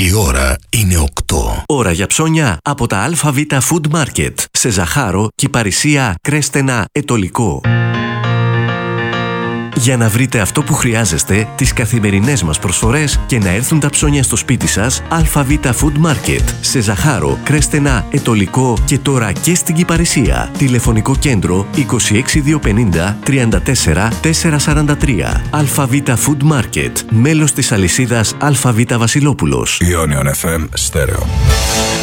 Η ώρα είναι 8. Ώρα για ψώνια από τα ΑΒ Food Market σε Ζαχάρο, Κυπαρισία, Κρέστενα, Ετωλικό. Για να βρείτε αυτό που χρειάζεστε, τις καθημερινές μας προσφορές και να έρθουν τα ψώνια στο σπίτι σας, ΑΒ Food Market σε Ζαχάρο, Κρέστενα, Ετωλικό και τώρα και στην Κυπαρισία. Τηλεφωνικό κέντρο 26250 34 443. ΑΒ Food Market, μέλος της αλυσίδας ΑΒ Βασιλόπουλος. Ionion FM Stereo.